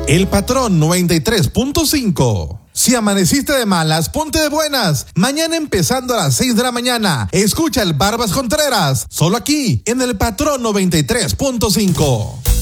El Patrón 93.5. Si amaneciste de malas, ponte de buenas. Mañana empezando a las 6 de la mañana. Escucha el Barbas Contreras. Solo aquí, en el Patrón 93.5.